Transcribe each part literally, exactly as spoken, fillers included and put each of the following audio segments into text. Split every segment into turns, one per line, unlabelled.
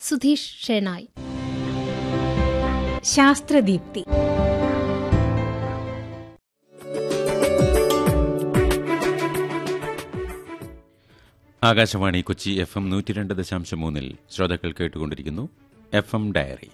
Sudheesh Shenoy.
ശാസ്ത്രദീപ്തി.
Akashvani Kochi F M നൂറ്റി രണ്ട് ദശാംശം മൂന്നിൽ ശ്രോതാക്കൾ കേട്ടുകൊണ്ടിരിക്കുന്നു F M diary.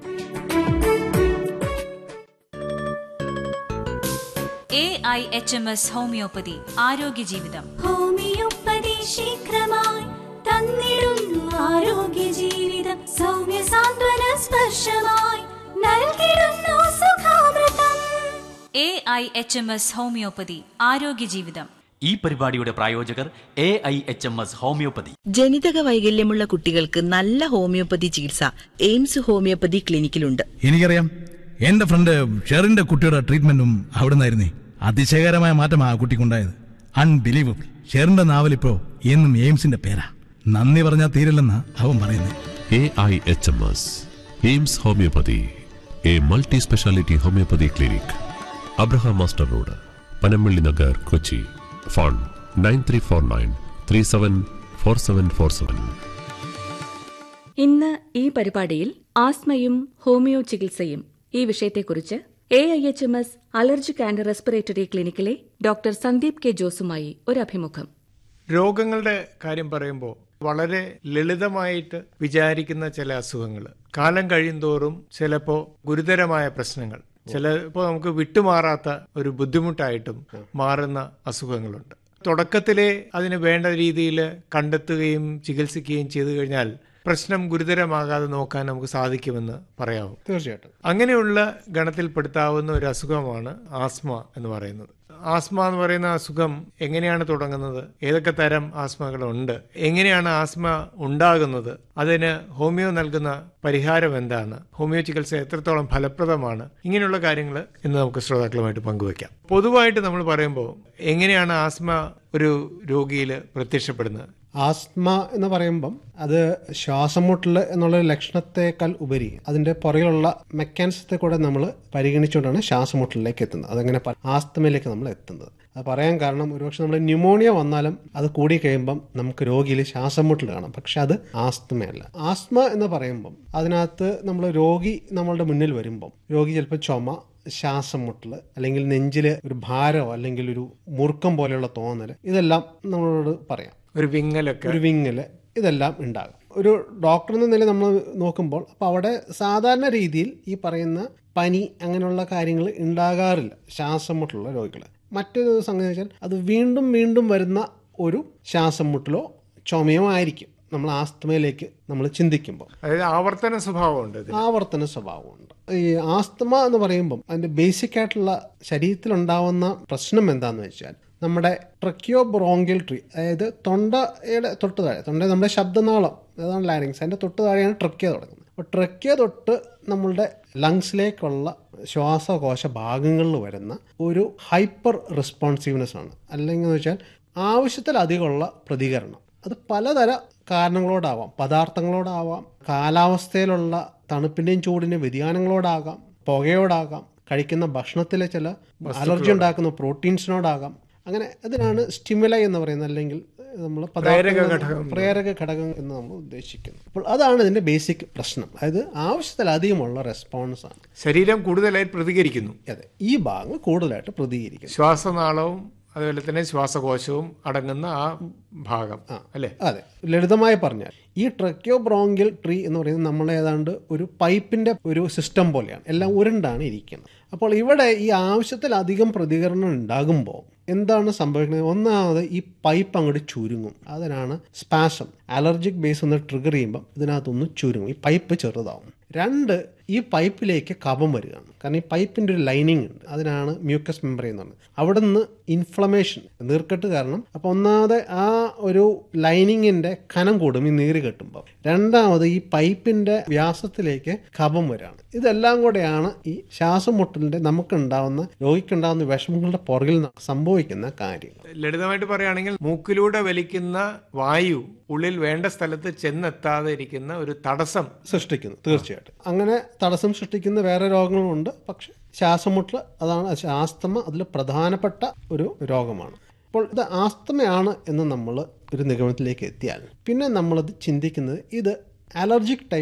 A I H M S homeopathy ആരോഗ്യ ജീവിതം.
ഹോമിയോപ്പതി ശീഘ്രമായി തന്നിടുന്നു ആരോഗ്യ ജീവിതം. സൗമ്യ സാന്ത്വന സ്പർശമായി നൽകിടുന്നു സുഖാമൃതം.
A I H M S homeopathy ആരോഗ്യ ജീവിതം.
ഈ പരിപാടിയുടെ പ്രായോജകർ A I H M S homeopathy.
ജനിതക വൈകല്യമുള്ള കുട്ടികൾക്ക് നല്ല ഹോമിയോപ്പതി ചികിത്സ എയിംസ് ഹോമിയോപ്പതി ക്ലിനിക്കിലുണ്ട്.
എനിക്കറിയാം, എന്റെ ഫ്രണ്ട് ഷെറിന്റെ കുട്ടിയുടെ ട്രീറ്റ്മെന്റും അവിടെ നിന്നായിരുന്നേ. അതിശയകരമായ മാറ്റം ആ കുട്ടിക്കുണ്ടായത്. അൺബിലീവബിൾ. ഷെറിന്റെ നാവലിപ്പോ എന്നും എയിംസിന്റെ പേരാ. നന്ദി പറഞ്ഞാൽ തീരില്ലെന്നാ അവൻ പറയുന്നത്.
A I H M S AIIMS homeopathy, A multi speciality homeopathy clinic, Abraham master road, Panampilly Nagar, Kochi. Phone nine three four nine three seven four seven four seven.
ഇന്ന് ഈ പരിപാടിയിൽ ആസ്മയും ഹോമിയോ ചികിത്സയും ഈ വിഷയത്തെക്കുറിച്ച് A I H M S allergic and respiratory ക്ലിനിക്കിലെ doctor Sandeep K ജോസുമായി ഒരു അഭിമുഖം.
രോഗങ്ങളുടെ കാര്യം പറയുമ്പോൾ വളരെ ലളിതമായിട്ട് വിചാരിക്കുന്ന ചില അസുഖങ്ങൾ കാലം കഴിയുന്തോറും ചിലപ്പോൾ ഗുരുതരമായ പ്രശ്നങ്ങൾ, ചിലപ്പോൾ നമുക്ക് വിട്ടുമാറാത്ത ഒരു ബുദ്ധിമുട്ടായിട്ടും മാറുന്ന അസുഖങ്ങളുണ്ട്. തുടക്കത്തിലെ അതിന് വേണ്ട രീതിയിൽ കണ്ടെത്തുകയും ചികിത്സിക്കുകയും ചെയ്തു കഴിഞ്ഞാൽ പ്രശ്നം ഗുരുതരമാകാതെ നോക്കാൻ നമുക്ക് സാധിക്കുമെന്ന് പറയാവും.
തീർച്ചയായിട്ടും
അങ്ങനെയുള്ള ഗണത്തിൽപ്പെടുത്താവുന്ന ഒരു അസുഖമാണ് ആസ്മ എന്ന് പറയുന്നത്. ആസ്മ എന്ന് പറയുന്ന അസുഖം എങ്ങനെയാണ് തുടങ്ങുന്നത്, ഏതൊക്കെ തരം ആസ്മകളുണ്ട്, എങ്ങനെയാണ് ആസ്മ ഉണ്ടാകുന്നത്, അതിന് ഹോമിയോ നൽകുന്ന പരിഹാരം എന്താണ്, ഹോമിയോ ചികിത്സ എത്രത്തോളം ഫലപ്രദമാണ്, ഇങ്ങനെയുള്ള കാര്യങ്ങൾ ഇന്ന് നമുക്ക് ശ്രോതാക്കളുമായിട്ട് പങ്കുവയ്ക്കാം. പൊതുവായിട്ട് നമ്മൾ പറയുമ്പോൾ എങ്ങനെയാണ് ആസ്മ ഒരു രോഗിയിൽ പ്രത്യക്ഷപ്പെടുന്നത്?
ആസ്മ എന്ന് പറയുമ്പം അത് ശ്വാസമുട്ടൽ എന്നുള്ള ലക്ഷണത്തെക്കാൾ ഉപരി അതിന്റെ പുറകിലുള്ള മെക്കാനിസത്തെ കൂടെ നമ്മൾ പരിഗണിച്ചുകൊണ്ടാണ് ശ്വാസമുട്ടലിലേക്ക് എത്തുന്നത്. അതങ്ങനെ ആസ്തമയിലേക്ക് നമ്മൾ എത്തുന്നത്. അത് പറയാൻ കാരണം ഒരുപക്ഷെ നമ്മൾ ന്യൂമോണിയ വന്നാലും അത് കൂടി കഴിയുമ്പം നമുക്ക് രോഗിയിൽ ശ്വാസമുട്ടൽ കാണാം, പക്ഷെ അത് ആസ്തമയല്ല. ആസ്മ എന്ന് പറയുമ്പം അതിനകത്ത് നമ്മൾ രോഗി നമ്മളുടെ മുന്നിൽ വരുമ്പം രോഗി ചിലപ്പോൾ ചുമ, ശ്വാസം മുട്ടൽ, അല്ലെങ്കിൽ നെഞ്ചിൽ ഒരു ഭാരമോ അല്ലെങ്കിൽ ഒരു മുറുക്കം പോലെയുള്ള തോന്നൽ, ഇതെല്ലാം നമ്മളോട് പറയാം.
ഒരു വിങ്ങലൊക്കെ
ഒരു വിങ്ങല് ഇതെല്ലാം ഉണ്ടാകും. ഒരു ഡോക്ടർ എന്ന നിലയിൽ നമ്മൾ നോക്കുമ്പോൾ അപ്പോൾ അവിടെ സാധാരണ രീതിയിൽ ഈ പറയുന്ന പനി അങ്ങനെയുള്ള കാര്യങ്ങൾ ഉണ്ടാകാറില്ല ശ്വാസം മുട്ടലുള്ള രോഗികൾ. മറ്റൊരു സംഗതി വെച്ചാൽ അത് വീണ്ടും വീണ്ടും വരുന്ന ഒരു ശ്വാസം മുട്ടലോ ചുമയോ ആയിരിക്കും നമ്മൾ ആസ്തമയിലേക്ക് നമ്മൾ ചിന്തിക്കുമ്പോൾ.
അതായത് ആവർത്തന സ്വഭാവമുണ്ട്.
ആവർത്തന സ്വഭാവമുണ്ട്. ഈ ആസ്തമ എന്ന് പറയുമ്പം അതിന്റെ ബേസിക് ആയിട്ടുള്ള ശരീരത്തിലുണ്ടാവുന്ന പ്രശ്നം എന്താണെന്ന് വെച്ചാൽ നമ്മുടെ ട്രക്കിയോ ബ്രോങ്കിയൽ ട്രീ, അതായത് തൊണ്ടയുടെ തൊട്ട് താഴെ, തൊണ്ട നമ്മുടെ ശബ്ദനാളം, അതാണ് ലാരിങ്സ്, അതിൻ്റെ തൊട്ട് താഴെയാണ് ട്രക്കിയ തുടങ്ങുന്നത്. അപ്പോൾ ട്രക്കിയ തൊട്ട് നമ്മളുടെ ലങ്സിലേക്കുള്ള ശ്വാസകോശ ഭാഗങ്ങളിൽ വരുന്ന ഒരു ഹൈപ്പർ റെസ്പോൺസീവ്നെസ് ആണ്. അല്ലെങ്കിൽ എന്ന് വെച്ചാൽ ആവശ്യത്തിലധികമുള്ള പ്രതികരണം. അത് പലതര കാരണങ്ങളോടാവാം, പദാർത്ഥങ്ങളോടാവാം, കാലാവസ്ഥയിലുള്ള തണുപ്പിൻ്റെയും ചൂടിൻ്റെയും വ്യതിയാനങ്ങളോടാകാം, പുകയോടാകാം, കഴിക്കുന്ന ഭക്ഷണത്തിലെ ചില അലർജി ഉണ്ടാക്കുന്ന പ്രോട്ടീൻസിനോടാകാം. അങ്ങനെ അതിനാണ് സ്റ്റിമുലൈ എന്ന് പറയുന്നത്, അല്ലെങ്കിൽ നമ്മൾ പ്രേരക ഘടകം എന്ന് നമ്മൾ ഉദ്ദേശിക്കുന്നത്. അപ്പോൾ അതാണ് ഇതിന്റെ ബേസിക് പ്രശ്നം. അതായത് ആവശ്യത്തിലധികമുള്ള റെസ്പോൺസ് ആണ്.
ശരീരം കൂടുതലായി പ്രതികരിക്കുന്നു.
അതെ, ഈ ഭാഗം കൂടുതലായിട്ട് പ്രതികരിക്കുന്നു.
ശ്വാസനാളവും അതുപോലെ തന്നെ ശ്വാസകോശവും അടങ്ങുന്ന ആ ഭാഗം അല്ലേ?
അതെ, ലളിതമായി പറഞ്ഞാൽ ഈ ട്രക്കിയോ ബ്രോങ്കിയൽ ട്രീ എന്ന് പറയുന്നത് നമ്മൾ ഏതാണ്ട് ഒരു പൈപ്പിന്റെ ഒരു സിസ്റ്റം പോലെയാണ്, എല്ലാം ഉരുണ്ടാണ് ഇരിക്കുന്നത്. അപ്പോൾ ഇവിടെ ഈ ആവശ്യത്തിലധികം പ്രതികരണം ഉണ്ടാകുമ്പോൾ എന്താണ് സംഭവിക്കുന്നത്? ഒന്നാമത് ഈ പൈപ്പ് അങ്ങോട്ട് ചുരുങ്ങും. അതിനാണ് സ്പാസം. അലർജിക് ബേസ് ഒന്ന് ട്രിഗർ ചെയ്യുമ്പം ഇതിനകത്തൊന്ന് ചുരുങ്ങും, ഈ പൈപ്പ് ചെറുതാവും. രണ്ട്, ഈ പൈപ്പിലേക്ക് കഫം വരികയാണ്. കാരണം ഈ പൈപ്പിൻ്റെ ഒരു ലൈനിങ് ഉണ്ട്, അതിനാണ് മ്യൂക്കസ് മെമ്പറൈൻ എന്ന് പറയുന്നത്. അവിടെ നിന്ന് ഇൻഫ്ലമേഷൻ, നീർക്കെട്ട് കാരണം. അപ്പോൾ ഒന്നാമത് ആ ഒരു ലൈനിങ്ങിൻ്റെ കനം കൂടും ഈ നീര് കെട്ടുമ്പോൾ. രണ്ടാമത് ഈ പൈപ്പിൻ്റെ വ്യാസത്തിലേക്ക് കഫം വരികയാണ്. ഇതെല്ലാം കൂടെയാണ് ഈ ശ്വാസം മുട്ടലിൻ്റെ നമുക്കുണ്ടാവുന്ന രോഗിക്കുണ്ടാവുന്ന വിഷമങ്ങളുടെ പുറകിൽ സംഭവിക്കുന്ന കാര്യങ്ങൾ.
ലളിതമായിട്ട് പറയുകയാണെങ്കിൽ മൂക്കിലൂടെ വലിക്കുന്ന വായു ഉള്ളിൽ വേണ്ട സ്ഥലത്ത് ചെന്നെത്താതെ ഇരിക്കുന്ന ഒരു തടസ്സം സൃഷ്ടിക്കുന്നു.
തീർച്ചയായിട്ടും അങ്ങനെ തടസ്സം സൃഷ്ടിക്കുന്ന വേറെ രോഗങ്ങളുണ്ട്. പക്ഷെ ശ്വാസമുട്ടൽ, അതാണ് ആസ്തമ, അതിൽ പ്രധാനപ്പെട്ട ഒരു രോഗമാണ്. അപ്പോൾ ഇത് ആസ്തമയാണ് എന്ന് നമ്മൾ ഒരു നിഗമനത്തിലേക്ക് എത്തിയാൽ പിന്നെ നമ്മളത് ചിന്തിക്കുന്നത് ഇത് അലർജിക് ടൈപ്പ്